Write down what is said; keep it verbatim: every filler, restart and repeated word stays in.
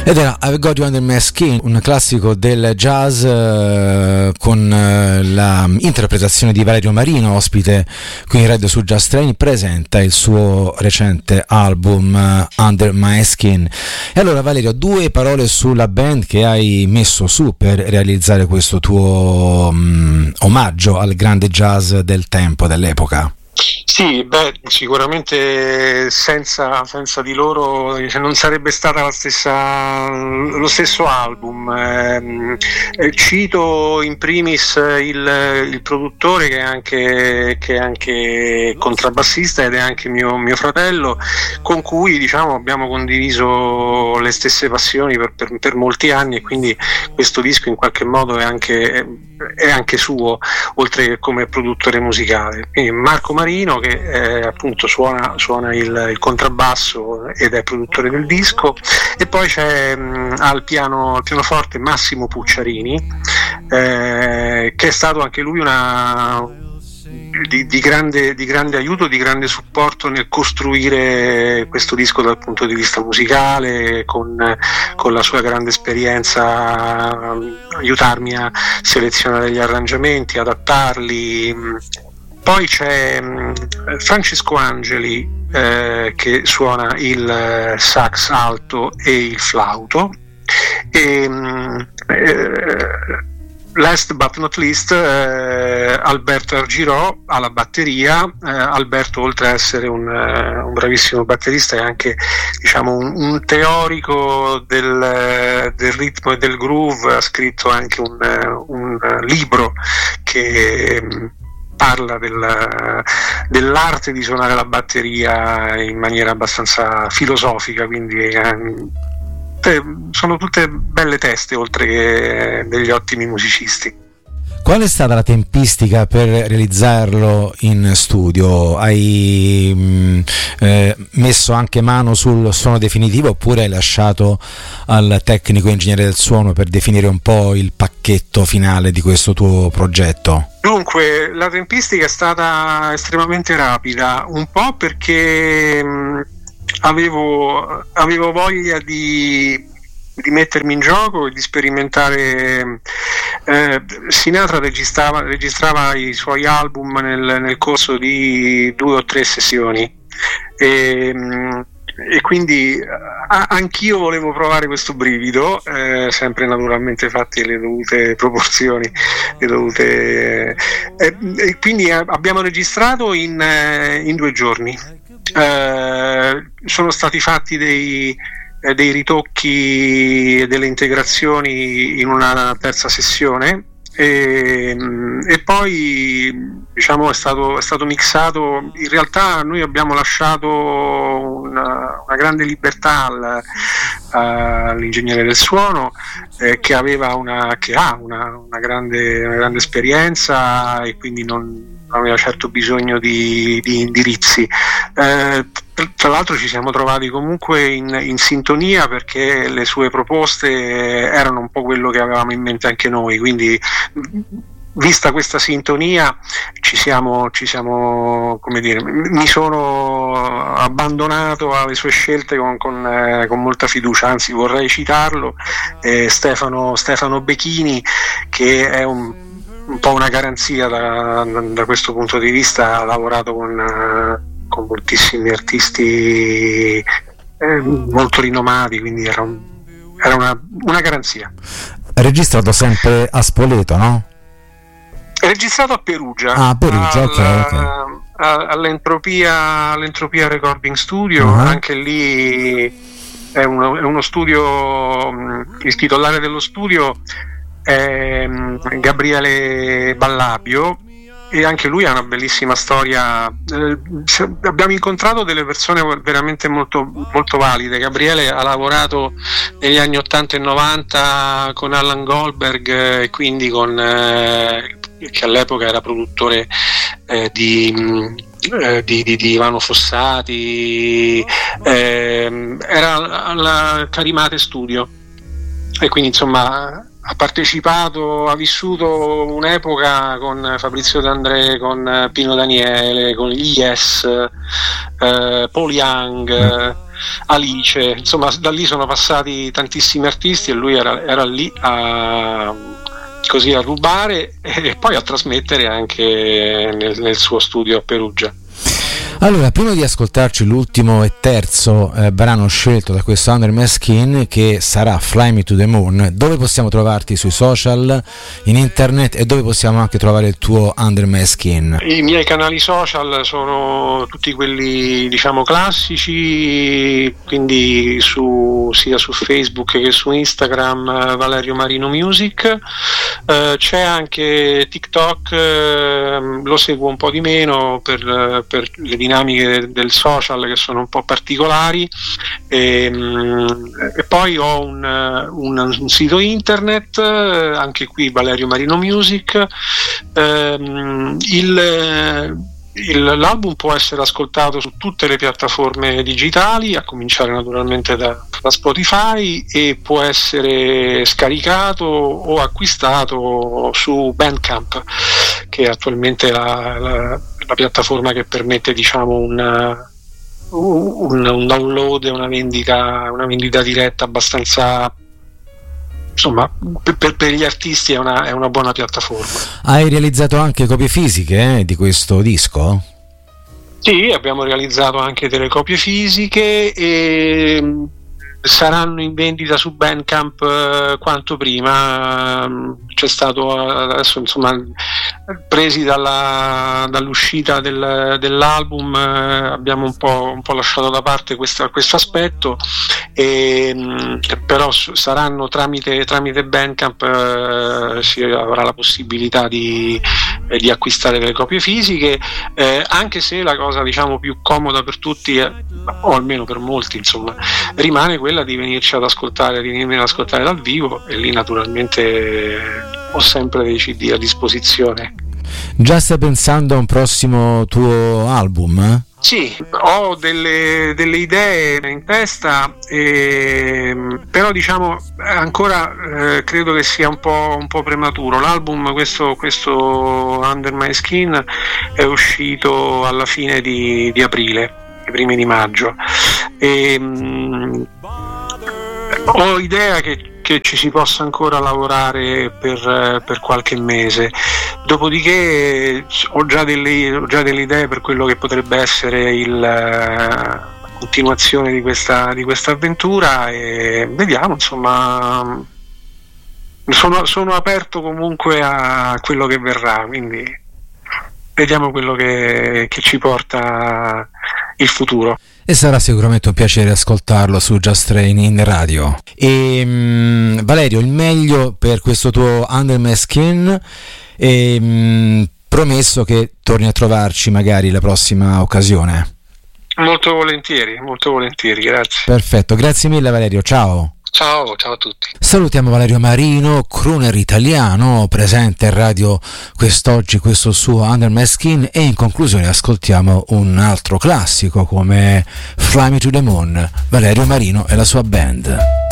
Ed era I've Got You Under My Skin, un classico del jazz eh, con eh, la interpretazione di Valerio Marino, ospite qui in Radio su Jazz Train. Presenta il suo recente album uh, Under My Skin. E allora Valerio, due parole sulla band che hai messo su per realizzare questo tuo um, omaggio al grande jazz del tempo, dell'epoca. Sì, beh, sicuramente senza, senza di loro cioè, non sarebbe stata la stessa, lo stesso album. Eh, cito in primis il, il produttore che è anche, che è anche contrabbassista ed è anche mio, mio fratello, con cui diciamo abbiamo condiviso le stesse passioni per, per, per molti anni, e quindi questo disco in qualche modo è anche, è anche suo, oltre che come produttore musicale. Quindi Marco Marino, che eh, appunto suona, suona il, il contrabbasso ed è produttore del disco, e poi c'è mh, al, piano, al pianoforte Massimo Pucciarini, eh, che è stato anche lui una Di, di, grande, di grande aiuto, di grande supporto nel costruire questo disco dal punto di vista musicale, con, con la sua grande esperienza, aiutarmi a selezionare gli arrangiamenti, adattarli. Poi c'è Francesco Angeli eh, che suona il sax alto e il flauto, e eh, last but not least eh, Alberto Argirò alla batteria. eh, Alberto, oltre a essere un, uh, un bravissimo batterista, è anche diciamo un, un teorico del, del ritmo e del groove. Ha scritto anche un, un libro che parla del, dell'arte di suonare la batteria in maniera abbastanza filosofica, quindi eh, sono tutte belle teste, oltre che degli ottimi musicisti. Qual è stata la tempistica per realizzarlo in studio? Hai mh, eh, messo anche mano sul suono definitivo, oppure hai lasciato al tecnico ingegnere del suono per definire un po' il pacchetto finale di questo tuo progetto? Dunque, la tempistica è stata estremamente rapida, un po' perché mh, Avevo, avevo voglia di, di mettermi in gioco e di sperimentare. eh, Sinatra registrava, registrava i suoi album nel, nel corso di due o tre sessioni, e, e quindi a, anch'io volevo provare questo brivido, eh, sempre naturalmente fatte le dovute proporzioni, le dovute, eh, e quindi abbiamo registrato in, in due giorni. Eh, sono stati fatti dei, eh, dei ritocchi e delle integrazioni in una terza sessione, e, e poi diciamo è stato, è stato mixato. In realtà noi abbiamo lasciato una, una grande libertà al, all'ingegnere del suono, eh, che aveva una, che ha una, una, grande, una grande esperienza, e quindi non aveva certo bisogno di, di indirizzi. Eh, tra l'altro ci siamo trovati comunque in, in sintonia, perché le sue proposte erano un po' quello che avevamo in mente anche noi, quindi vista questa sintonia ci siamo, ci siamo come dire, mi sono abbandonato alle sue scelte con, con, eh, con molta fiducia. Anzi, vorrei citarlo, eh, Stefano, Stefano Bechini, che è un un po' una garanzia da, da questo punto di vista. Ha lavorato con, con moltissimi artisti eh, molto rinomati, quindi era, un, era una, una garanzia. Registrato sempre a Spoleto, no? È registrato a Perugia, ah, Perugia al, okay, okay. A, all'entropia, all'entropia Recording Studio. Uh-huh. Anche lì è uno, è uno studio, il titolare dello studio è Gabriele Ballabio, e anche lui ha una bellissima storia. Eh, abbiamo incontrato delle persone veramente molto, molto valide. Gabriele ha lavorato negli anni ottanta e novanta con Alan Goldberg, e eh, quindi con eh, che all'epoca era produttore eh, di, eh, di, di, di Ivano Fossati, eh, era alla Carimate Studio, e quindi insomma ha partecipato, ha vissuto un'epoca con Fabrizio D'André, con Pino Daniele, con gli Yes, eh, Paul Young, Alice, insomma da lì sono passati tantissimi artisti e lui era, era lì a, così a rubare e poi a trasmettere anche nel, nel suo studio a Perugia. Allora, prima di ascoltarci l'ultimo e terzo eh, brano scelto da questo Under My Skin, che sarà Fly Me to the Moon, dove possiamo trovarti sui social, in internet, e dove possiamo anche trovare il tuo Under My Skin? I miei canali social sono tutti quelli, diciamo, classici, quindi su, sia su Facebook che su Instagram, Valerio Marino Music. Uh, c'è anche TikTok, uh, lo seguo un po' di meno per, per le dinamiche del social che sono un po' particolari, e, um, e poi ho un, un, un sito internet, uh, anche qui Valerio Marino Music. Uh, il Il, l'album può essere ascoltato su tutte le piattaforme digitali, a cominciare naturalmente da, da Spotify, e può essere scaricato o acquistato su Bandcamp, che è attualmente la, la, la piattaforma che permette, diciamo, una, un, un download e una vendita, una vendita diretta abbastanza. Insomma, per, per gli artisti è una, è una buona piattaforma. Hai realizzato anche copie fisiche eh, di questo disco? Sì, abbiamo realizzato anche delle copie fisiche e saranno in vendita su Bandcamp eh, quanto prima. C'è stato adesso, insomma, presi dalla, dall'uscita del, dell'album, eh, abbiamo un po', un po' lasciato da parte questo aspetto, e, però saranno tramite, tramite Bandcamp, eh, si avrà la possibilità di, eh, di acquistare delle copie fisiche, eh, anche se la cosa, diciamo, più comoda per tutti, è, o almeno per molti, insomma, rimane quella di venirci ad ascoltare, di venirmi ad ascoltare dal vivo, e lì naturalmente ho sempre dei C D a disposizione. Già stai pensando a un prossimo tuo album? Eh? Sì, ho delle, delle idee in testa, e, però diciamo ancora eh, credo che sia un po', un po' prematuro. L'album, questo, questo Under My Skin, è uscito alla fine di, di aprile, i primi di maggio, e mh, ho idea che che ci si possa ancora lavorare per, per qualche mese, dopodiché ho già, delle, ho già delle idee per quello che potrebbe essere il, la continuazione di questa, di questa avventura, e vediamo, insomma, sono, sono aperto comunque a quello che verrà, quindi vediamo quello che, che ci porta il futuro. E sarà sicuramente un piacere ascoltarlo su Just Train in radio. E mh, Valerio, il meglio per questo tuo Under My Skin, e mh, promesso che torni a trovarci magari la prossima occasione. Molto volentieri, molto volentieri, grazie. Perfetto, grazie mille Valerio, ciao. Ciao, ciao a tutti. Salutiamo Valerio Marino, crooner italiano, presente in radio quest'oggi, questo suo Under My Skin, e in conclusione ascoltiamo un altro classico come Fly Me to the Moon, Valerio Marino e la sua band.